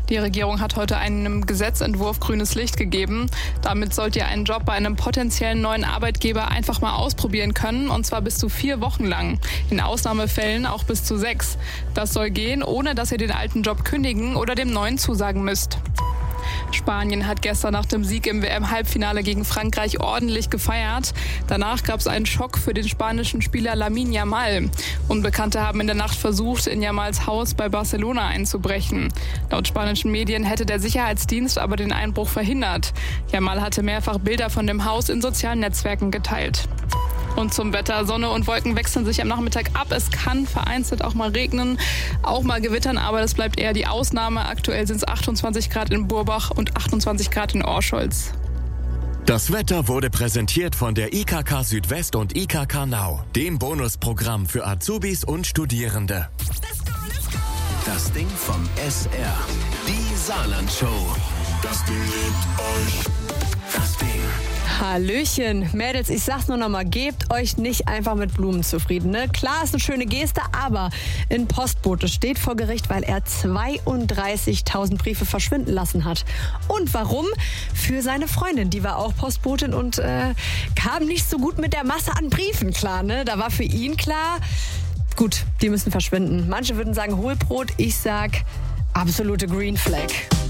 Die Regierung hat heute einem Gesetzentwurf grünes Licht gegeben. Damit sollt ihr einen Job bei einem potenziellen neuen Arbeitgeber einfach mal ausprobieren können, und zwar bis zu 4 Wochen lang. In Ausnahmefällen auch bis zu 6. Das soll gehen, ohne dass ihr den alten Job kündigen oder dem neuen zusagen müsst. Spanien hat gestern nach dem Sieg im WM-Halbfinale gegen Frankreich ordentlich gefeiert. Danach gab es einen Schock für den spanischen Spieler Lamine Yamal. Unbekannte haben in der Nacht versucht, in Yamals Haus bei Barcelona einzubrechen. Laut spanischen Medien hätte der Sicherheitsdienst aber den Einbruch verhindert. Yamal hatte mehrfach Bilder von dem Haus in sozialen Netzwerken geteilt. Und zum Wetter. Sonne und Wolken wechseln sich am Nachmittag ab. Es kann vereinzelt auch mal regnen, auch mal gewittern, aber das bleibt eher die Ausnahme. Aktuell sind es 28 Grad in Burbach und 28 Grad in Orscholz. Das Wetter wurde präsentiert von der IKK Südwest und IKK Now, dem Bonusprogramm für Azubis und Studierende. Das Ding vom SR. Die Saarland-Show. Das Ding liebt euch. Das Ding. Hallöchen, Mädels, ich sag's nur nochmal, gebt euch nicht einfach mit Blumen zufrieden. Ne? Klar, ist eine schöne Geste, aber ein Postbote steht vor Gericht, weil er 32.000 Briefe verschwinden lassen hat. Und warum? Für seine Freundin, die war auch Postbotin und kam nicht so gut mit der Masse an Briefen klar. Ne? Da war für ihn klar, gut, die müssen verschwinden. Manche würden sagen Hohlbrot, ich sag absolute Green Flag.